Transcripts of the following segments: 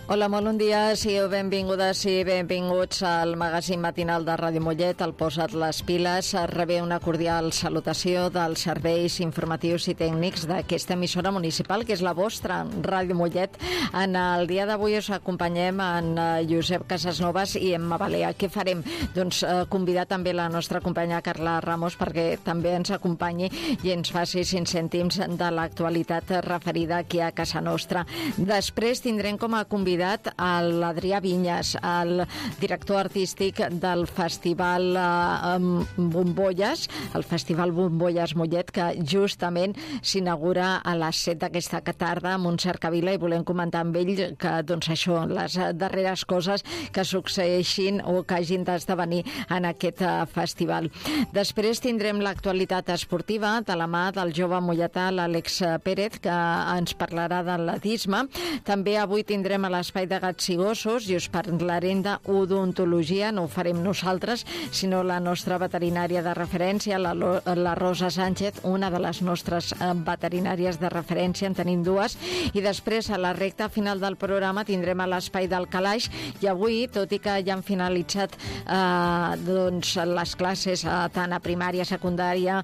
Hola, molt bon dia, sigueu benvingudes i benvinguts al magazín matinal de Ràdio Mollet, el Posa't les piles. Rebé una cordial salutació dels serveis informatius i tècnics d'aquesta emissora municipal, que és la vostra, Ràdio Mollet. En el dia d'avui us acompanyem en Josep Casasnovas i Emma Balea. Què farem? Doncs convidar també la nostra companya Carla Ramos perquè també ens acompanyi i ens faci 5 cèntims de l'actualitat referida aquí a casa nostra. Després tindrem com a convidat a l'Adrià Vinyes, el director artístic del Festival Bombolles, el Festival Bombolles Mollet, que justament s'inaugura a les 7 d'aquesta tarda amb un cercavila, i volem comentar amb ell que, doncs això, les darreres coses que succeeixin o que hagin d'esdevenir en aquest festival. Després tindrem l'actualitat esportiva de la mà del jove molletà, l'Àlex Pérez, que ens parlarà d'atletisme. També avui tindrem a l'espai de gats i gossos i us parlarem d'odontologia. No ho farem nosaltres, sinó la nostra veterinària de referència, la Rosa Sánchez, una de les nostres veterinàries de referència, en tenim dues. I després, a la recta final del programa, tindrem a l'espai del calaix, i avui, tot i que ja han finalitzat les classes tant a primària, secundària,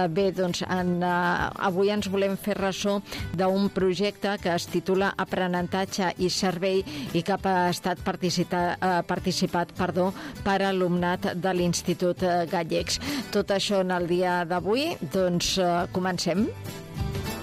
avui ens volem fer ressò d'un projecte que es titula Aprenentatge i Servei i que ha estat participat per alumnat de l'Institut Gallecs. Tot això en el dia d'avui, doncs comencem.